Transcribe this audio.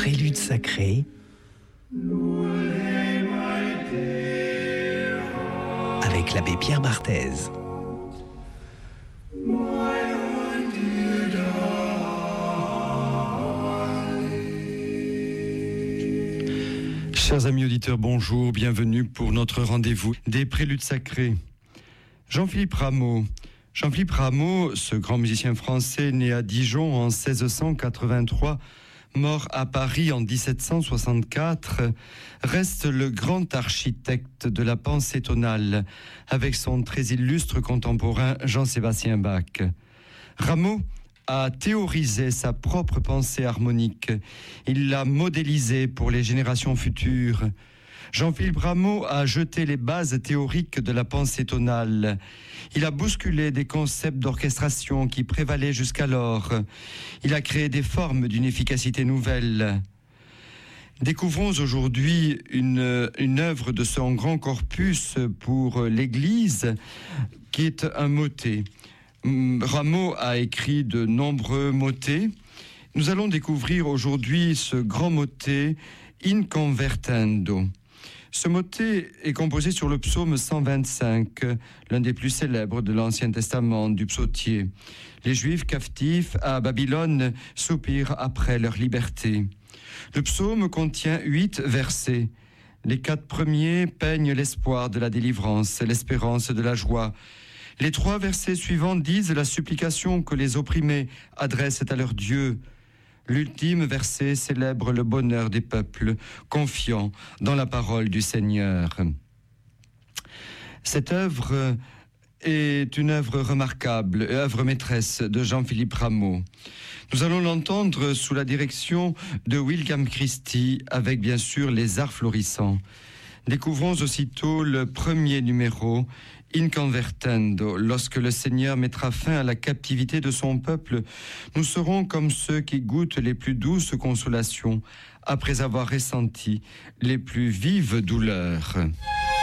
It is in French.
préludes sacrés avec l'abbé Pierre Barthez. Chers amis auditeurs, bonjour, bienvenue pour notre rendez-vous des préludes sacrés. Jean-Philippe Rameau. Jean-Philippe Rameau, ce grand musicien français né à Dijon en 1683, mort à Paris en 1764, reste le grand architecte de la pensée tonale, avec son très illustre contemporain Jean-Sébastien Bach. Rameau a théorisé sa propre pensée harmonique. Il l'a modélisée pour les générations futures. Jean-Philippe Rameau a jeté les bases théoriques de la pensée tonale. Il a bousculé des concepts d'orchestration qui prévalaient jusqu'alors. Il a créé des formes d'une efficacité nouvelle. Découvrons aujourd'hui une œuvre de son grand corpus pour l'Église, qui est un motet. Rameau a écrit de nombreux motets. Nous allons découvrir aujourd'hui ce grand motet In Convertendo. Ce motet est composé sur le psaume 125, l'un des plus célèbres de l'Ancien Testament, du psautier. Les Juifs captifs à Babylone soupirent après leur liberté. Le psaume contient 8 versets. Les 4 premiers peignent l'espoir de la délivrance, l'espérance de la joie. Les 3 versets suivants disent la supplication que les opprimés adressent à leur Dieu. L'ultime verset célèbre le bonheur des peuples, confiants dans la parole du Seigneur. Cette œuvre est une œuvre remarquable, œuvre maîtresse de Jean-Philippe Rameau. Nous allons l'entendre sous la direction de William Christie, avec bien sûr les arts florissants. Découvrons aussitôt le premier numéro, In Convertendo. Lorsque le Seigneur mettra fin à la captivité de son peuple, nous serons comme ceux qui goûtent les plus douces consolations après avoir ressenti les plus vives douleurs.